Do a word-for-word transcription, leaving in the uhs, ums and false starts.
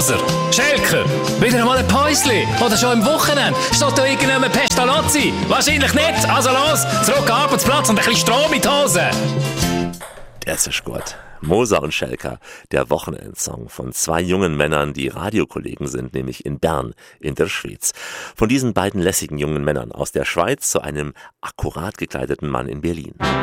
Moser, Schelker, wieder einmal ein Päusli oder schon im Wochenende? Steht da irgendjemand Pestalozzi? Wahrscheinlich nicht. Also los, zurück an den Arbeitsplatz und ein bisschen Strom in die Hose. Das ist gut. Moser und Schelker, der Wochenendsong von zwei jungen Männern, die Radiokollegen sind, nämlich in Bern in der Schweiz. Von diesen beiden lässigen jungen Männern aus der Schweiz zu einem akkurat gekleideten Mann in Berlin.